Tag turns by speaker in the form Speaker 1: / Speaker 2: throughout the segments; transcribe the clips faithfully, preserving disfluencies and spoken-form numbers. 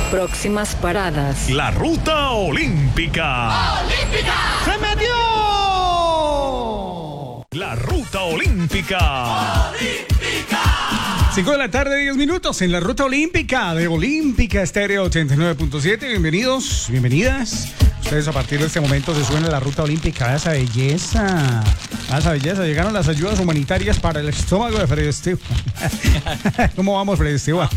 Speaker 1: Próximas paradas.
Speaker 2: La ruta olímpica.
Speaker 3: ¡Olímpica!
Speaker 2: ¡Se metió! La ruta olímpica.
Speaker 3: ¡Olímpica!
Speaker 4: cinco de la tarde, diez minutos en la ruta olímpica de Olímpica Estéreo ochenta y nueve punto siete. Bienvenidos, bienvenidas. Ustedes a partir de este momento se suben a la ruta olímpica. ¡Esa belleza! ¡Esa belleza! Llegaron las ayudas humanitarias para el estómago de Freddy Esteban. ¿Cómo vamos, Freddy Esteban?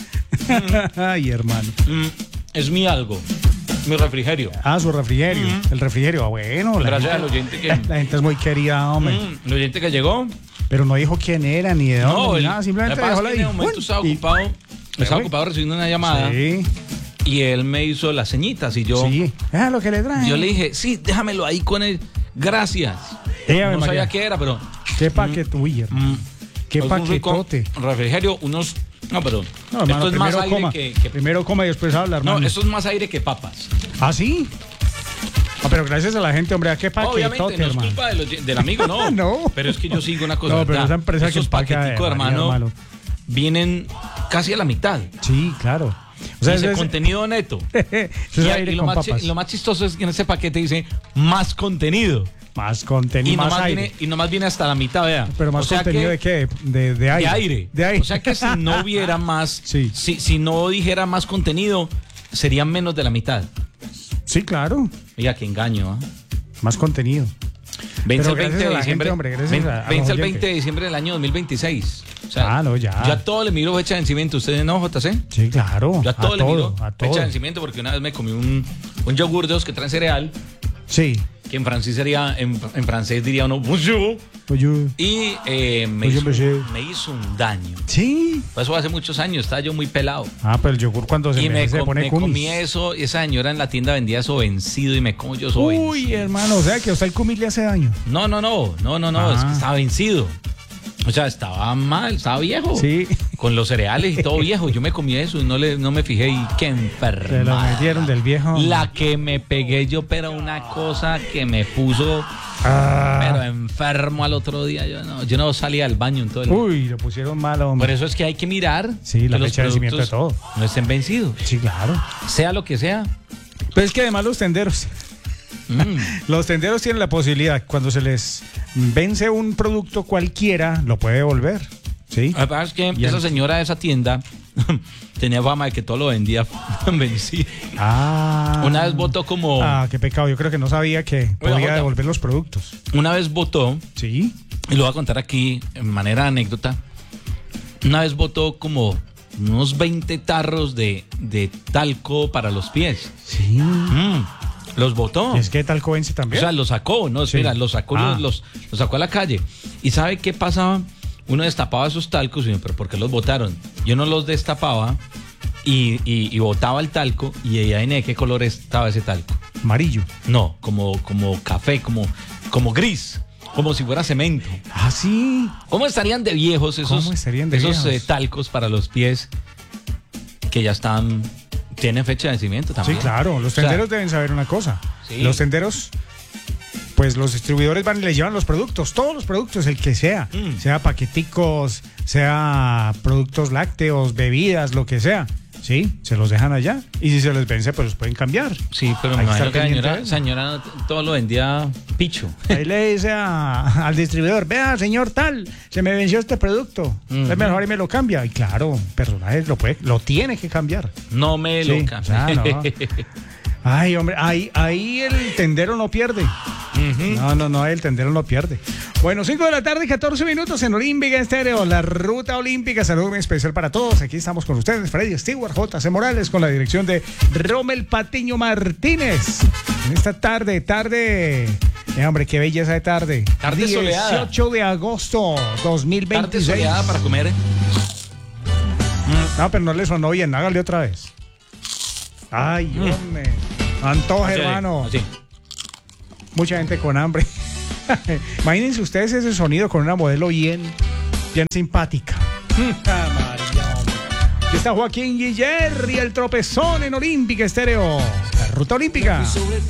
Speaker 4: Ay, hermano.
Speaker 5: Mm, es mi algo. Mi refrigerio.
Speaker 4: Ah, su refrigerio. Mm. El refrigerio. Ah, bueno. La
Speaker 5: Gracias
Speaker 4: gente,
Speaker 5: al oyente que...
Speaker 4: La gente es muy querida, hombre.
Speaker 5: Mm, el oyente que llegó.
Speaker 4: Pero no dijo quién era, ni de dónde,
Speaker 5: No,
Speaker 4: ni
Speaker 5: el,
Speaker 4: nada. Simplemente
Speaker 5: me
Speaker 4: dejó
Speaker 5: pasa
Speaker 4: la
Speaker 5: que en el momento estaba ocupado. Estaba ocupado recibiendo una llamada.
Speaker 4: Sí.
Speaker 5: Y él me hizo las ceñitas y yo...
Speaker 4: Sí. Ah, lo que le trae.
Speaker 5: Yo le dije, sí, déjamelo ahí con él. Gracias.
Speaker 4: Ella
Speaker 5: no
Speaker 4: me
Speaker 5: sabía
Speaker 4: María.
Speaker 5: qué era, pero...
Speaker 4: Qué paquete, uy, hermano.
Speaker 5: Mm,
Speaker 4: Qué
Speaker 5: es un rico
Speaker 4: paquetote.
Speaker 5: refrigerio, unos... No, perdón.
Speaker 4: No, hermano,
Speaker 5: esto es más
Speaker 4: primero
Speaker 5: aire
Speaker 4: coma.
Speaker 5: que, que...
Speaker 4: Primero coma y después habla, hermano.
Speaker 5: No, esto es más aire que papas.
Speaker 4: ¿Ah, sí? Ah, pero gracias a la gente, hombre, ¿a qué paquetote,
Speaker 5: Obviamente, no es
Speaker 4: hermano?
Speaker 5: culpa del, del amigo, no.
Speaker 4: No.
Speaker 5: Pero es que yo sigo una cosa.
Speaker 4: No, pero
Speaker 5: ¿verdad?
Speaker 4: esa empresa que
Speaker 5: Esos
Speaker 4: empaca,
Speaker 5: paqueticos,
Speaker 4: eh,
Speaker 5: hermano,
Speaker 4: María,
Speaker 5: vienen casi a la mitad.
Speaker 4: Sí, claro. O sea,
Speaker 5: Dice
Speaker 4: ese-
Speaker 5: contenido neto.
Speaker 4: ese
Speaker 5: Y,
Speaker 4: es
Speaker 5: y
Speaker 4: aire
Speaker 5: lo,
Speaker 4: con
Speaker 5: más, chi-
Speaker 4: papas.
Speaker 5: lo más chistoso es que en ese paquete dice más contenido.
Speaker 4: Más contenido,
Speaker 5: Y
Speaker 4: más
Speaker 5: nomás,
Speaker 4: aire.
Speaker 5: viene, y nomás viene hasta la mitad, vea.
Speaker 4: Pero más
Speaker 5: O sea
Speaker 4: contenido
Speaker 5: que-
Speaker 4: de qué? De, de aire.
Speaker 5: De aire.
Speaker 4: De aire.
Speaker 5: O sea que si no hubiera más,
Speaker 4: Sí.
Speaker 5: si, si no dijera más contenido, sería menos de la mitad.
Speaker 4: Sí, claro.
Speaker 5: Mira, qué engaño, ¿ah?
Speaker 4: Más contenido.
Speaker 5: Vence
Speaker 4: Pero
Speaker 5: el
Speaker 4: gracias
Speaker 5: veinte
Speaker 4: a
Speaker 5: de
Speaker 4: la
Speaker 5: diciembre.
Speaker 4: gente, hombre, gracias
Speaker 5: ven-
Speaker 4: a- a los
Speaker 5: vence el
Speaker 4: oyentes.
Speaker 5: veinte de diciembre del año dos mil veintiséis. O sea,
Speaker 4: Ah, no, ya.
Speaker 5: Yo a todo le miro fecha de vencimiento. ¿Ustedes no, J C?
Speaker 4: Sí, claro.
Speaker 5: Yo a todo le miro
Speaker 4: a
Speaker 5: fecha de
Speaker 4: todo.
Speaker 5: vencimiento porque una vez me comí un, un yogur de los que traen cereal,
Speaker 4: Sí.
Speaker 5: que en francés sería, en, en francés diría uno bonjour,
Speaker 4: Pues yo...
Speaker 5: y eh, me,
Speaker 4: Pues yo
Speaker 5: hizo,
Speaker 4: empecé.
Speaker 5: me hizo un daño.
Speaker 4: Sí.
Speaker 5: Pues eso hace muchos años, estaba yo muy pelado.
Speaker 4: Ah, pero el yogur cuando se,
Speaker 5: Y me,
Speaker 4: se
Speaker 5: com-
Speaker 4: pone
Speaker 5: me
Speaker 4: cumis.
Speaker 5: comí eso, y esa señora en la tienda vendía eso vencido y me como yo eso vencido.
Speaker 4: Uy, hermano, o sea que a usted el cumis le hace daño.
Speaker 5: No, no, no, no, no, no,
Speaker 4: Ah.
Speaker 5: es que estaba vencido. O sea, estaba mal, estaba viejo.
Speaker 4: Sí.
Speaker 5: Con los cereales y todo viejo. Yo me comí eso y no, le, no me fijé y qué enferma.
Speaker 4: Se lo metieron del viejo.
Speaker 5: La que me pegué yo, pero una cosa que me puso
Speaker 4: Ah.
Speaker 5: pero enfermo al otro día. Yo no, yo no salía del baño en todo el día.
Speaker 4: Uy, lo pusieron mal,
Speaker 5: Por
Speaker 4: hombre.
Speaker 5: eso es que hay que mirar
Speaker 4: Sí,
Speaker 5: que
Speaker 4: la
Speaker 5: los
Speaker 4: fecha de vencimiento de
Speaker 5: productos
Speaker 4: todo.
Speaker 5: no estén vencidos.
Speaker 4: Sí, claro.
Speaker 5: Sea lo que sea.
Speaker 4: Pero es que además los tenderos,
Speaker 5: Mm.
Speaker 4: los tenderos tienen la posibilidad, cuando se les vence un producto cualquiera, lo puede devolver. ¿Sí?
Speaker 5: Lo que pasa es que
Speaker 4: Y
Speaker 5: esa
Speaker 4: el-
Speaker 5: señora de esa tienda tenía fama de que todo lo vendía vencido.
Speaker 4: Ah.
Speaker 5: Una vez votó como...
Speaker 4: Ah, qué pecado. Yo creo que no sabía que podía
Speaker 5: Jota.
Speaker 4: devolver los productos.
Speaker 5: Una vez votó,
Speaker 4: Sí.
Speaker 5: y lo voy a contar aquí en manera de anécdota, una vez votó como unos veinte tarros de, de talco para los pies.
Speaker 4: Sí.
Speaker 5: Mm, los botó.
Speaker 4: ¿Y es que talco vence
Speaker 5: O
Speaker 4: también?
Speaker 5: sea, los sacó, ¿no?
Speaker 4: Sí.
Speaker 5: Mira, los sacó,
Speaker 4: Ah.
Speaker 5: los, los, los sacó a la calle. ¿Y sabe qué pasaba? Uno destapaba esos talcos y yo, pero ¿por qué los botaron? Yo no los destapaba y, y, y botaba el talco y ella en qué color estaba ese talco.
Speaker 4: Amarillo.
Speaker 5: No, como, como café, como, como gris, como si fuera cemento.
Speaker 4: Ah, sí.
Speaker 5: ¿Cómo estarían de viejos esos,
Speaker 4: ¿Cómo estarían de
Speaker 5: esos
Speaker 4: viejos?
Speaker 5: eh, talcos para los pies que ya están, tienen fecha de vencimiento también?
Speaker 4: Sí, claro. Los
Speaker 5: O sea,
Speaker 4: tenderos deben saber una cosa.
Speaker 5: Sí.
Speaker 4: Los tenderos, pues los distribuidores van y les llevan los productos, todos los productos, el que sea.
Speaker 5: Mm.
Speaker 4: Sea paqueticos, sea productos lácteos, bebidas, lo que sea. Sí, se los dejan allá. Y si se les vence, pues los pueden cambiar.
Speaker 5: Sí, pero me
Speaker 4: Hay que
Speaker 5: imagino
Speaker 4: estar
Speaker 5: que la
Speaker 4: pendiente
Speaker 5: señora,
Speaker 4: de eso.
Speaker 5: señora todo lo vendía picho.
Speaker 4: Ahí le dice a- al distribuidor, vea, señor tal, se me venció este producto.
Speaker 5: Ujú.
Speaker 4: Es mejor y me lo cambia. Y claro, personaje lo puede, lo tiene que cambiar.
Speaker 5: No me
Speaker 4: Sí,
Speaker 5: lo cambie.
Speaker 4: o sea, no. Ay, hombre, ahí, ahí el tendero no pierde. No, no, no, el tendero no pierde. Bueno, cinco de la tarde, catorce minutos en Olímpica Estéreo, la ruta olímpica. Saludo muy especial para todos. Aquí estamos con ustedes, Freddy Stewart, J C Morales, con la dirección de Rommel Patiño Martínez. En esta tarde, tarde. Eh, hombre, qué belleza de tarde.
Speaker 5: Tarde soleada.
Speaker 4: dieciocho de agosto dos mil
Speaker 5: Tarde
Speaker 4: veintiséis.
Speaker 5: soleada para comer.
Speaker 4: No, pero no le sonó bien, hágale otra vez. Ay, hombre. Antoja,
Speaker 5: Así,
Speaker 4: hermano.
Speaker 5: así.
Speaker 4: Mucha gente con hambre. Imagínense ustedes ese sonido con una modelo bien, bien simpática. Ah, María, hombre. Aquí está Joaquín Guiller y el tropezón en Olímpica Estéreo. La ruta olímpica.